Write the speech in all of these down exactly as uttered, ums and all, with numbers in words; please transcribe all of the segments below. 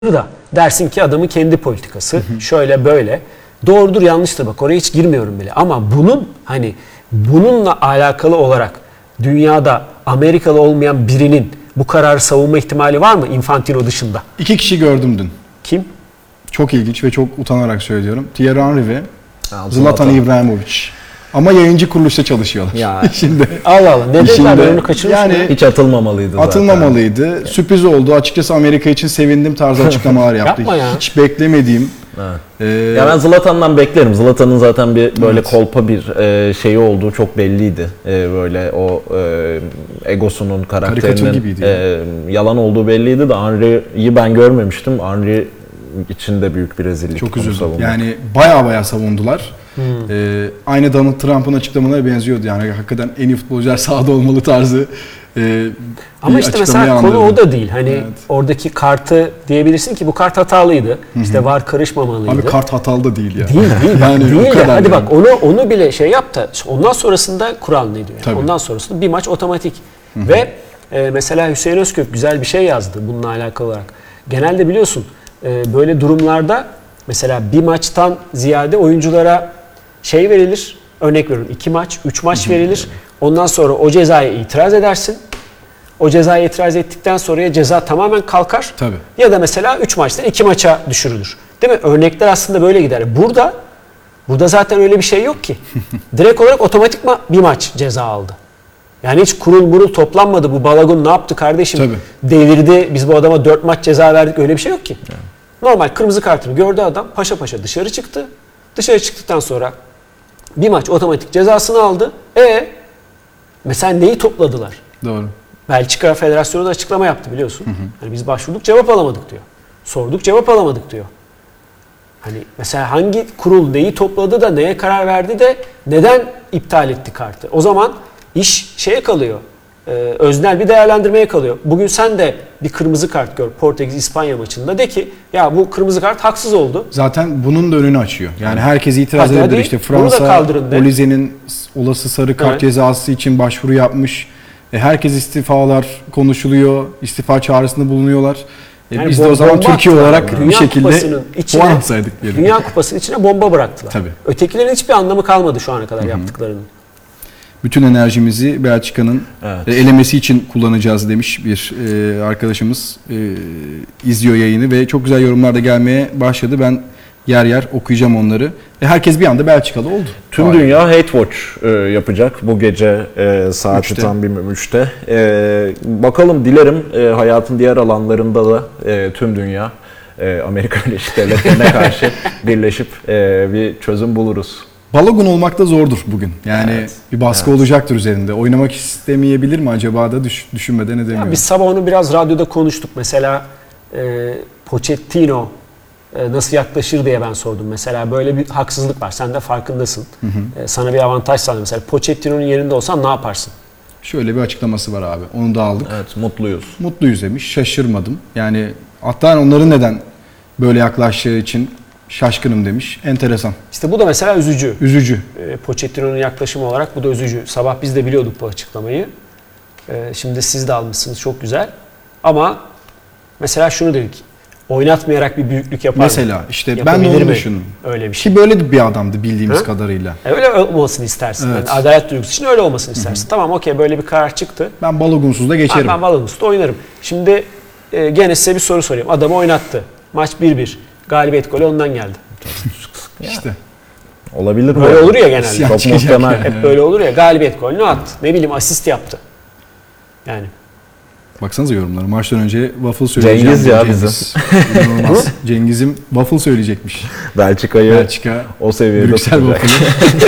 da dersin ki adamın kendi politikası hı hı. şöyle böyle doğrudur yanlıştır, bak oraya hiç girmiyorum bile, ama bunun hani bununla alakalı olarak dünyada Amerikalı olmayan birinin bu kararı savunma ihtimali var mı Infantino dışında? İki kişi gördüm dün. Kim? Çok ilginç ve çok utanarak söylüyorum. Thierry Henry ve Zlatan İbrahimovic. Ama yayıncı kuruluşta çalışıyorlar. Ya. Şimdi Allah Allah. Ne dediler, ben onu kaçırmışım. Yani hiç atılmamalıydı zaten. Atılmamalıydı. Sürpriz oldu. Açıkçası Amerika için sevindim tarzı açıklamalar yaptı. Yapma ya. Hiç beklemediğim. Evet. Ee, ya ben Zlatan'dan beklerim. Zlatan'ın zaten bir böyle evet. kolpa bir e, şeyi olduğu çok belliydi. E, böyle o e, egosunun, karakterinin e, yalan olduğu belliydi de Henry'yi ben görmemiştim. Henry için de büyük bir rezillik. Çok üzüldüm. Yani baya baya savundular. Hmm. Ee, aynı Donald Trump'ın açıklamaları benziyordu. Yani hakikaten en iyi futbolcular sahada olmalı tarzı e, ama işte mesela anladım. Konu o da değil. Hani evet. Oradaki kartı diyebilirsin ki bu kart hatalıydı. Hı-hı. İşte V A R karışmamalıydı. Abi kart hatalı da değil ya. Değil değil. yani değil ya. Hadi yani. bak onu onu bile şey yap da ondan sonrasında kural ne diyor? Yani ondan sonrasında bir maç otomatik. Hı-hı. Ve e, mesela Hüseyin Özkök güzel bir şey yazdı bununla alakalı olarak. Genelde biliyorsun e, böyle durumlarda mesela bir maçtan ziyade oyunculara şey verilir, örnek veriyorum iki maç, üç maç verilir. Ondan sonra o cezaya itiraz edersin. O cezaya itiraz ettikten sonra ya ceza tamamen kalkar. Tabii. Ya da mesela üç maçtan iki maça düşürülür. Değil mi? Örnekler aslında böyle gider. Burada burada zaten öyle bir şey yok ki. Direkt olarak otomatik bir maç ceza aldı. Yani hiç kurul murul toplanmadı. Bu Balagun ne yaptı kardeşim? Tabii. Delirdi. Biz bu adama dört maç ceza verdik. Öyle bir şey yok ki. Yani. Normal kırmızı kartını gördü adam. Paşa paşa dışarı çıktı. Dışarı çıktıktan sonra bir maç otomatik cezasını aldı. E mesela neyi topladılar? Doğru. Belçika Federasyonu da açıklama yaptı biliyorsun. Hı hı. Hani biz başvurduk cevap alamadık diyor. Sorduk cevap alamadık diyor. Hani mesela hangi kurul neyi topladı da neye karar verdi de neden iptal etti kartı? O zaman iş şeye kalıyor. E, öznel bir değerlendirmeye kalıyor. Bugün sen de bir kırmızı kart gör Portekiz-İspanya maçında, de ki ya bu kırmızı kart haksız oldu. Zaten bunun da önünü açıyor. Yani herkes itiraz Hatta edebilir. İşte Fransa Olize'nin olası sarı kart evet. cezası için başvuru yapmış. E, herkes istifalar konuşuluyor. İstifa çağrısında bulunuyorlar. E, yani biz de o zaman Türkiye olarak yani. bir şekilde içine, puan alsaydık diyelim. Dünya Kupası'nın içine bomba bıraktılar. Tabii. Ötekilerin hiçbir anlamı kalmadı şu ana kadar Hı-hı. yaptıklarının. Bütün enerjimizi Belçika'nın evet. elemesi için kullanacağız demiş bir e, arkadaşımız. E, izliyor yayını ve çok güzel yorumlar da gelmeye başladı. Ben yer yer okuyacağım onları. E, herkes bir anda Belçikalı oldu. Tüm Aynen. dünya Hate Watch e, yapacak bu gece e, saati tam bir üçte. E, bakalım, dilerim e, hayatın diğer alanlarında da e, tüm dünya e, Amerika Birleşik Devletleri'ne karşı birleşip e, bir çözüm buluruz. Balogun olmak da zordur bugün. Yani evet, bir baskı evet. olacaktır üzerinde. Oynamak istemeyebilir mi acaba da düş, düşünmeden edemiyorum. Ya biz sabah onu biraz radyoda konuştuk. Mesela e, Pochettino e, nasıl yaklaşır diye ben sordum. Mesela böyle bir haksızlık var. Sen de farkındasın. Hı hı. E, sana bir avantaj sağladı. Mesela Pochettino'nun yerinde olsan ne yaparsın? Şöyle bir açıklaması var abi. Onu da aldık. Evet, mutluyuz. Mutluyuz demiş. Şaşırmadım. Yani hatta onların neden böyle yaklaştığı için şaşkınım demiş. Enteresan. İşte bu da mesela üzücü. Üzücü. E, Pochettino'nun yaklaşımı olarak bu da üzücü. Sabah biz de biliyorduk bu açıklamayı. E, şimdi siz de almışsınız. Çok güzel. Ama mesela şunu dedik. Oynatmayarak bir büyüklük yapar Mesela mı? işte ben de onu düşündüm. Öyle bir şey. Ki böyle bir adamdı bildiğimiz ha? kadarıyla. E, öyle olmasını istersin. Evet. Yani adalet duygusu için öyle olmasını istersin. Hı-hı. Tamam, okey, böyle bir karar çıktı. Ben Balogunsuz da geçerim. Ha, ben Balogunsuz da oynarım. Şimdi e, gene size bir soru sorayım. Adamı oynattı. Maç bir bir. Galibiyet golü ondan geldi. İşte. Olabilir böyle olur ya genelde. Çok muhtemel. Yani. Hep böyle olur ya. Galibiyet golünü attı. Ne bileyim, asist yaptı. Yani. Baksanıza yorumlara. Maçtan önce waffle söyleyeceğim. Cengiz ya Cengiz. bizim. Cengiz'im waffle söyleyecekmiş. Belçika'yı Belçika, o seviyede Brüksel waffle.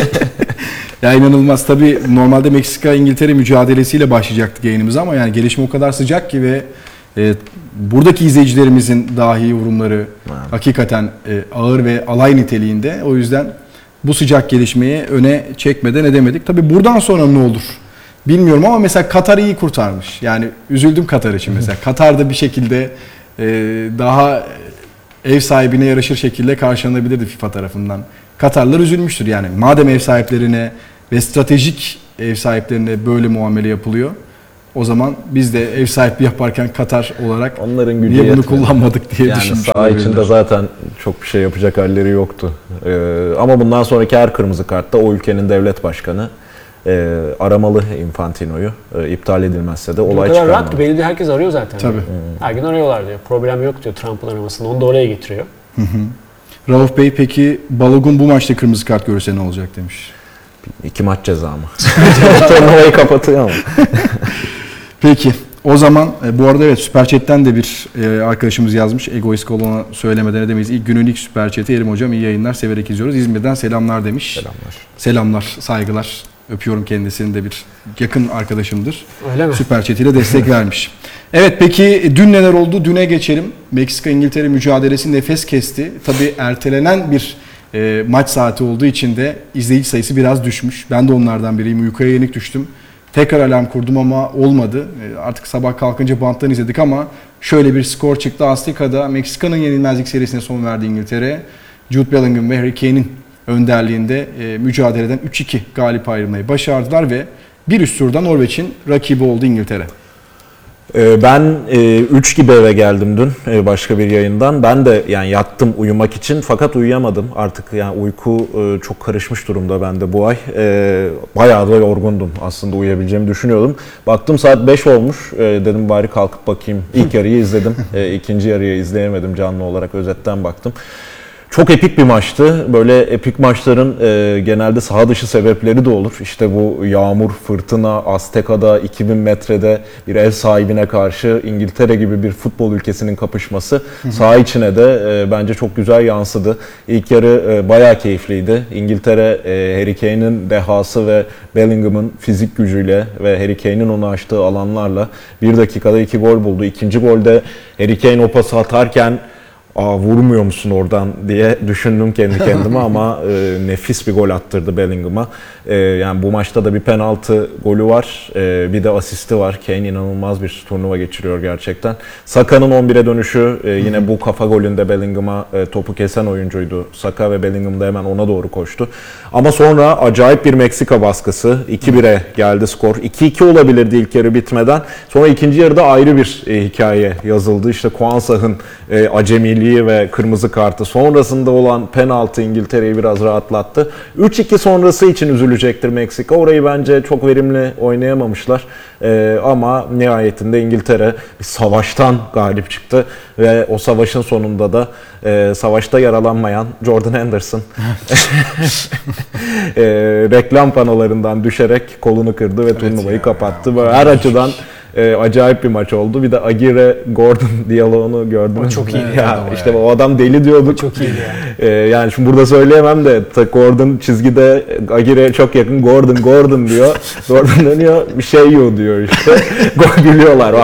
Ya inanılmaz. Tabii normalde Meksika-İngiltere mücadelesiyle başlayacaktık yayınımıza ama yani gelişme o kadar sıcak ki ve e, buradaki izleyicilerimizin dahi yorumları evet. hakikaten e, ağır ve alay niteliğinde. O yüzden bu sıcak gelişmeyi öne çekmeden edemedik. Tabii buradan sonra ne olur bilmiyorum ama mesela Katar iyi kurtarmış. Yani üzüldüm Katar için mesela. Katar'da bir şekilde e, daha ev sahibine yaraşır şekilde karşılanabilirdi FIFA tarafından. Katarlar üzülmüştür yani. Madem ev sahiplerine ve stratejik ev sahiplerine böyle muamele yapılıyor. o zaman biz de ev sahipliği yaparken Katar olarak Onların gücü niye bunu yetmedi. kullanmadık diye Yani düşünmüş saha olabilirler. içinde zaten çok bir şey yapacak halleri yoktu. Ee, ama bundan sonraki her kırmızı kartta o ülkenin devlet başkanı e, aramalı Infantino'yu. E, iptal edilmezse de O olay kadar rahat ki çıkarmalı. belediye herkes arıyor zaten. Tabii. Her gün arıyorlar diyor. Problem yok diyor Trump'ın aramasında. Onu da oraya getiriyor. Rauf Bey peki Balogun bu maçta kırmızı kart görürse ne olacak demiş. İki maç ceza mı? Turnuvayı kapatıyor ama. Peki o zaman e, bu arada evet Süper Chat'ten de bir e, arkadaşımız yazmış. Egoist olana söylemeden edemeyiz. İlk günün ilk Süper Chat'i Erim Hocam iyi yayınlar severek izliyoruz. İzmir'den selamlar demiş. Selamlar. Selamlar, saygılar. Öpüyorum kendisini de bir yakın arkadaşımdır. Öyle mi? Süper Chat ile destek vermiş. Evet peki dün neler oldu? Düne geçelim. Meksika-İngiltere mücadelesi nefes kesti. Tabii ertelenen bir e, maç saati olduğu için de izleyici sayısı biraz düşmüş. Ben de onlardan biriyim. Uykuya yenik düştüm. Tekrar alarm kurdum ama olmadı. E, artık sabah kalkınca banttan izledik ama şöyle bir skor çıktı. Azteka'da Meksika'nın yenilmezlik serisine son verdi İngiltere. Jude Bellingham ve Harry Kane'in önderliğinde e, mücadeleden üç iki galip ayrılmayı başardılar ve bir üst turda Norveç'in rakibi oldu İngiltere. Ee, Ben üç gibi eve geldim dün e, başka bir yayından. Ben de yani yattım uyumak için fakat uyuyamadım. Artık yani uyku e, çok karışmış durumda bende bu ay. E, Bayağı da yorgundum aslında, uyuyabileceğimi düşünüyordum. Baktım saat beş olmuş. E, Dedim bari kalkıp bakayım. İlk yarıyı izledim. E, ikinci yarıyı izleyemedim, canlı olarak özetten baktım. Çok epik bir maçtı. Böyle epik maçların e, genelde saha dışı sebepleri de olur. İşte bu yağmur, fırtına, Azteka'da iki bin metrede bir ev sahibine karşı İngiltere gibi bir futbol ülkesinin kapışması saha içine de e, bence çok güzel yansıdı. İlk yarı e, bayağı keyifliydi. İngiltere e, Harry Kane'in dehası ve Bellingham'ın fizik gücüyle ve Harry Kane'in onu açtığı alanlarla bir dakikada iki gol buldu. İkinci golde Harry Kane o pası atarken "Aa, vurmuyor musun oradan" diye düşündüm kendi kendime ama e, nefis bir gol attırdı Bellingham'a. E, yani bu maçta da bir penaltı golü var, e, bir de asisti var. Kane inanılmaz bir turnuva geçiriyor gerçekten. Saka'nın on bire dönüşü e, yine bu kafa golünde Bellingham'a e, topu kesen oyuncuydu Saka ve Bellingham da hemen ona doğru koştu. Ama sonra acayip bir Meksika baskısı. iki bire geldi skor. iki iki olabilirdi ilk yarı bitmeden. Sonra ikinci yarıda ayrı bir e, hikaye yazıldı. İşte Kouansah'ın e, acemiliği ve kırmızı kartı, sonrasında olan penaltı İngiltere'yi biraz rahatlattı. üç iki sonrası için üzülecektir Meksika. Orayı bence çok verimli oynayamamışlar. Ee, ama nihayetinde İngiltere bir savaştan galip çıktı ve o savaşın sonunda da e, savaşta yaralanmayan Jordan Henderson e, reklam panolarından düşerek kolunu kırdı ve turnuvayı ya, kapattı. ya. Böyle her açıdan E, acayip bir maç oldu. Bir de Aguirre Gordon diyaloğunu gördünüz O çok mü? iyiydi Ya, ya. işte o adam deli diyorduk. Çok iyiydi E, ya. yani şimdi burada söyleyemem de Gordon çizgide Aguirre'ye çok yakın, Gordon Gordon diyor. Gordon dönüyor, bir şey yiyor diyor işte. Gol gülüyorlar.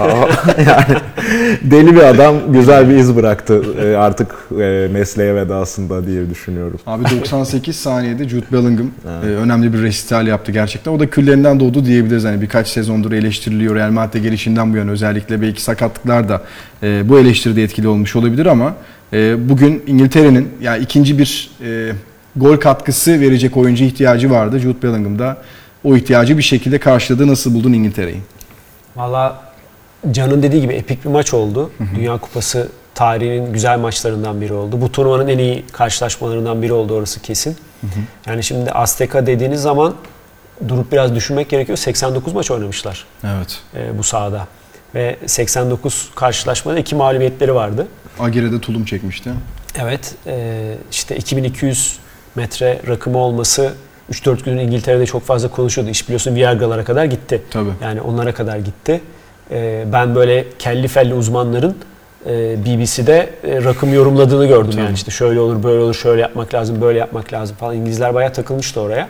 Yani deli bir adam, güzel bir iz bıraktı e, artık e, mesleğe vedasında diye düşünüyorum. Abi doksan sekiz saniyede Jude Bellingham e, önemli bir resital yaptı gerçekten. O da küllerinden doğdu diyebiliriz. Hani birkaç sezondur eleştiriliyor. Real Madrid'e gelişinden bu yana özellikle belki sakatlıklar da e, bu eleştiride etkili olmuş olabilir ama e, bugün İngiltere'nin yani ikinci bir e, gol katkısı verecek oyuncu ihtiyacı vardı. Jude Bellingham da o ihtiyacı bir şekilde karşıladı. Nasıl buldun İngiltere'yi? Valla Can'ın dediği gibi epik bir maç oldu. Hı hı. Dünya Kupası tarihinin güzel maçlarından biri oldu. Bu turnuvanın en iyi karşılaşmalarından biri oldu, orası kesin. Hı hı. Yani şimdi Azteca dediğiniz zaman durup biraz düşünmek gerekiyor. seksen dokuz maç oynamışlar. Evet. E, bu sahada. Ve seksen dokuz karşılaşmada iki mağlubiyetleri vardı. Aguirre'de tulum çekmişti. Evet. E, işte iki bin iki yüz metre rakımı olması üç dört gün İngiltere'de çok fazla konuşuyordu. İş biliyorsun Viagra'lara kadar gitti. Tabii. Yani onlara kadar gitti. E, ben böyle kelli felli uzmanların e, B B C'de e, rakım yorumladığını gördüm. Tabii. Yani işte şöyle olur, böyle olur, şöyle yapmak lazım, böyle yapmak lazım falan. İngilizler bayağı takılmıştı oraya.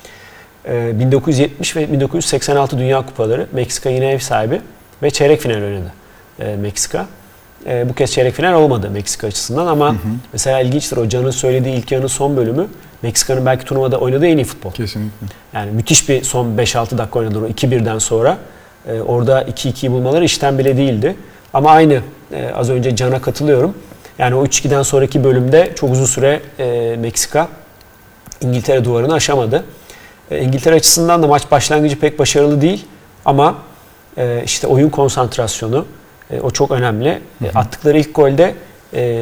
bin dokuz yüz yetmiş ve bin dokuz yüz seksen altı Dünya Kupaları, Meksika yine ev sahibi ve çeyrek final oynadı e, Meksika. E, bu kez çeyrek final olmadı Meksika açısından ama hı hı. mesela ilginçtir, o Can'ın söylediği ilk yarının son bölümü Meksika'nın belki turnuvada oynadığı en iyi futbol. Kesinlikle. Yani müthiş bir son beş altı dakika oynadılar o iki birden sonra. E, orada iki ikiyi bulmaları işten bile değildi. Ama aynı e, az önce Can'a katılıyorum. Yani o üç ikiden sonraki bölümde çok uzun süre e, Meksika İngiltere duvarını aşamadı. İngiltere açısından da maç başlangıcı pek başarılı değil ama e, işte oyun konsantrasyonu, e, o çok önemli. E, attıkları ilk golde e,